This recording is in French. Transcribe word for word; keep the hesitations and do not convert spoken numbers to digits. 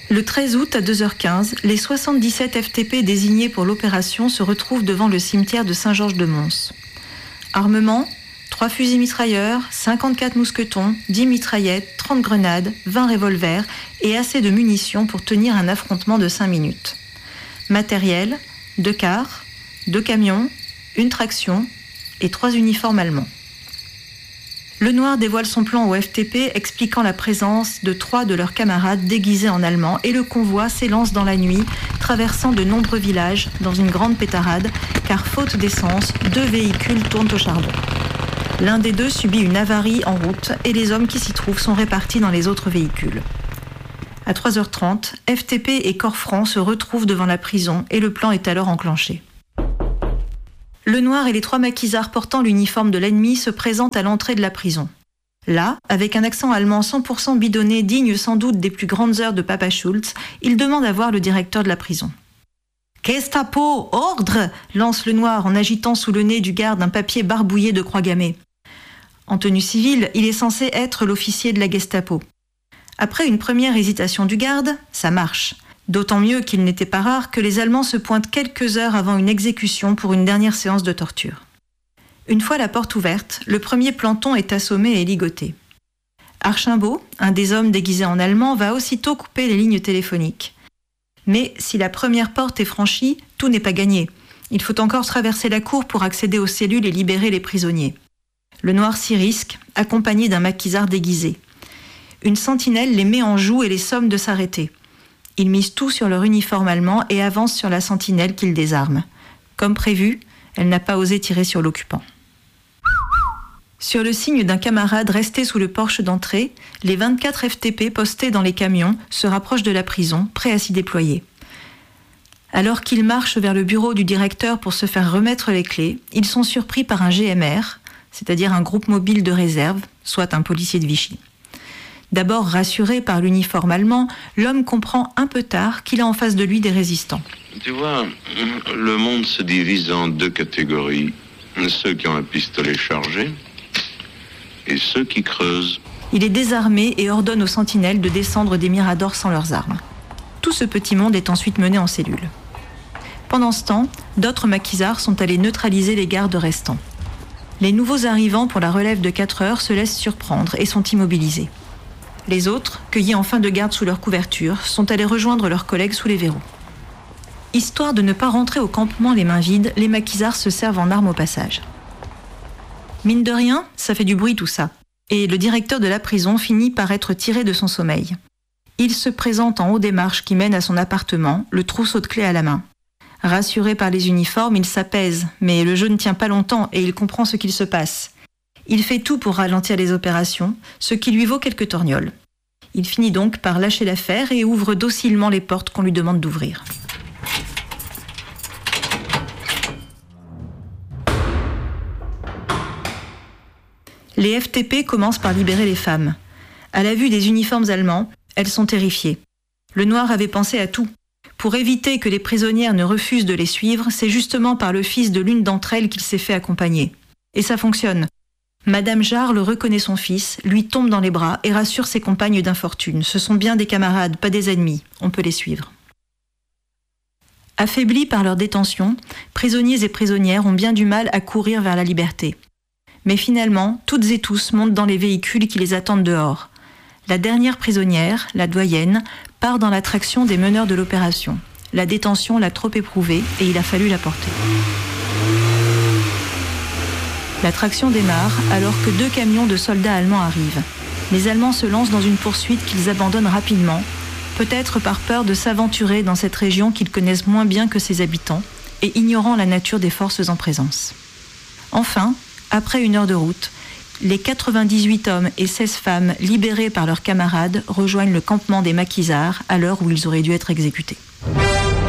Le treize août à deux heures quinze, les soixante-dix-sept F T P désignés pour l'opération se retrouvent devant le cimetière de Saint-Georges-de-Mons. Armement, trois fusils mitrailleurs, cinquante-quatre mousquetons, dix mitraillettes, trente grenades, vingt revolvers et assez de munitions pour tenir un affrontement de cinq minutes. Matériel, deux cars, deux camions, une traction et trois uniformes allemands. Le Noir dévoile son plan au F T P, expliquant la présence de trois de leurs camarades déguisés en allemands, et le convoi s'élance dans la nuit, traversant de nombreux villages dans une grande pétarade, car faute d'essence, deux véhicules tournent au charbon. L'un des deux subit une avarie en route et les hommes qui s'y trouvent sont répartis dans les autres véhicules. À trois heures trente, F T P et corps franc se retrouvent devant la prison et le plan est alors enclenché. Le Noir et les trois maquisards portant l'uniforme de l'ennemi se présentent à l'entrée de la prison. Là, avec un accent allemand cent pour cent bidonné, digne sans doute des plus grandes heures de Papa Schultz, ils demandent à voir le directeur de la prison. « Gestapo, ordre !» lance le Noir en agitant sous le nez du garde un papier barbouillé de croix gammées. En tenue civile, il est censé être l'officier de la Gestapo. Après une première hésitation du garde, ça marche. D'autant mieux qu'il n'était pas rare que les Allemands se pointent quelques heures avant une exécution pour une dernière séance de torture. Une fois la porte ouverte, le premier planton est assommé et ligoté. Archimbaud, un des hommes déguisés en allemand, va aussitôt couper les lignes téléphoniques. Mais si la première porte est franchie, tout n'est pas gagné. Il faut encore traverser la cour pour accéder aux cellules et libérer les prisonniers. Le Noir s'y risque, accompagné d'un maquisard déguisé. Une sentinelle les met en joue et les somme de s'arrêter. Ils misent tout sur leur uniforme allemand et avancent sur la sentinelle qu'ils désarment. Comme prévu, elle n'a pas osé tirer sur l'occupant. Sur le signe d'un camarade resté sous le porche d'entrée, les vingt-quatre F T P postés dans les camions se rapprochent de la prison, prêts à s'y déployer. Alors qu'ils marchent vers le bureau du directeur pour se faire remettre les clés, ils sont surpris par un G M R, c'est-à-dire un groupe mobile de réserve, soit un policier de Vichy. D'abord rassuré par l'uniforme allemand, l'homme comprend un peu tard qu'il a en face de lui des résistants. Tu vois, le monde se divise en deux catégories. Ceux qui ont un pistolet chargé et ceux qui creusent. Il est désarmé et ordonne aux sentinelles de descendre des miradors sans leurs armes. Tout ce petit monde est ensuite mené en cellule. Pendant ce temps, d'autres maquisards sont allés neutraliser les gardes restants. Les nouveaux arrivants pour la relève de quatre heures se laissent surprendre et sont immobilisés. Les autres, cueillis en fin de garde sous leur couverture, sont allés rejoindre leurs collègues sous les verrous. Histoire de ne pas rentrer au campement les mains vides, les maquisards se servent en armes au passage. Mine de rien, ça fait du bruit tout ça. Et le directeur de la prison finit par être tiré de son sommeil. Il se présente en haut des marches qui mènent à son appartement, le trousseau de clés à la main. Rassuré par les uniformes, il s'apaise, mais le jeu ne tient pas longtemps et il comprend ce qu'il se passe. Il fait tout pour ralentir les opérations, ce qui lui vaut quelques torgnoles. Il finit donc par lâcher l'affaire et ouvre docilement les portes qu'on lui demande d'ouvrir. Les F T P commencent par libérer les femmes. À la vue des uniformes allemands, elles sont terrifiées. Le Noir avait pensé à tout. Pour éviter que les prisonnières ne refusent de les suivre, c'est justement par le fils de l'une d'entre elles qu'il s'est fait accompagner. Et ça fonctionne. Madame Jarre le reconnaît son fils, lui tombe dans les bras et rassure ses compagnes d'infortune. Ce sont bien des camarades, pas des ennemis. On peut les suivre. Affaiblis par leur détention, prisonniers et prisonnières ont bien du mal à courir vers la liberté. Mais finalement, toutes et tous montent dans les véhicules qui les attendent dehors. La dernière prisonnière, la doyenne, part dans l'attraction des meneurs de l'opération. La détention l'a trop éprouvée et il a fallu la porter. La traction démarre alors que deux camions de soldats allemands arrivent. Les Allemands se lancent dans une poursuite qu'ils abandonnent rapidement, peut-être par peur de s'aventurer dans cette région qu'ils connaissent moins bien que ses habitants et ignorant la nature des forces en présence. Enfin, après une heure de route, les quatre-vingt-dix-huit hommes et seize femmes libérés par leurs camarades rejoignent le campement des maquisards à l'heure où ils auraient dû être exécutés.